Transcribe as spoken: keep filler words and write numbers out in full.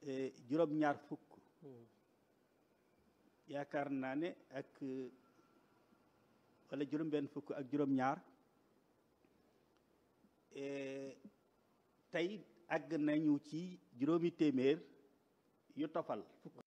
juróom-ñaar fukk yaakaar naa ne ak wala juróom-benn fukk ak juróom-ñaar tey àgg nañu ci juróomi téeméer yu tofal fukk